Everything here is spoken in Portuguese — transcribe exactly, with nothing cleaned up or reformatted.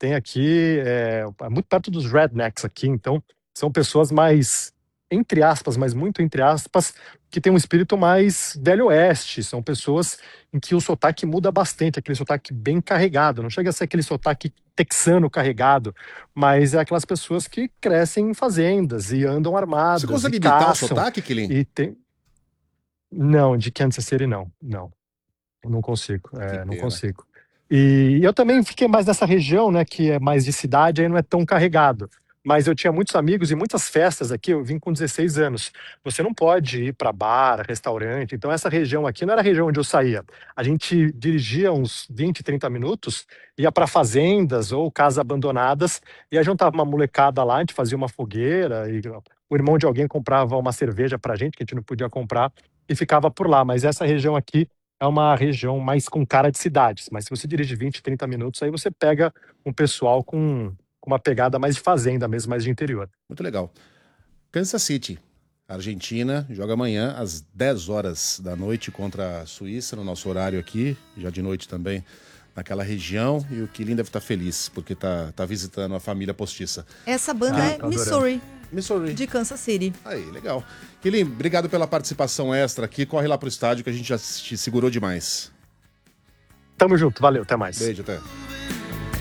tem aqui é, é muito perto dos rednecks aqui, então são pessoas mais, entre aspas, mas muito entre aspas, que tem um espírito mais velho oeste. São pessoas em que o sotaque muda bastante, aquele sotaque bem carregado. Não chega a ser aquele sotaque texano carregado, mas é aquelas pessoas que crescem em fazendas e andam Você armadas e consegue imitar o caçam. sotaque, Quilin? E tem... Não, de Kansas City não, não. Eu não consigo, Que é, não pena. consigo. E eu também fiquei mais nessa região, né, que é mais de cidade, aí não é tão carregado. Mas eu tinha muitos amigos e muitas festas aqui, eu vim com dezesseis anos. Você não pode ir para bar, restaurante, então essa região aqui não era a região onde eu saía. A gente dirigia uns vinte, trinta minutos, ia para fazendas ou casas abandonadas, e aí juntava uma molecada lá, a gente fazia uma fogueira, e o irmão de alguém comprava uma cerveja pra gente, que a gente não podia comprar, e ficava por lá. Mas essa região aqui é uma região mais com cara de cidades, mas se você dirige vinte, trinta minutos, aí você pega um pessoal com, com uma pegada mais de fazenda mesmo, mais de interior. Muito legal. Kansas City, Argentina, joga amanhã às dez horas da noite contra a Suíça, no nosso horário aqui, já de noite também naquela região, e o Quilin deve estar feliz, porque tá, tá visitando a família postiça. Essa banda Ah, é tô adorando. Missouri, Missouri. de Kansas City. Aí, legal. Quilin, obrigado pela participação extra aqui, corre lá pro estádio que a gente já te segurou demais. Tamo junto, valeu, até mais. Beijo, até.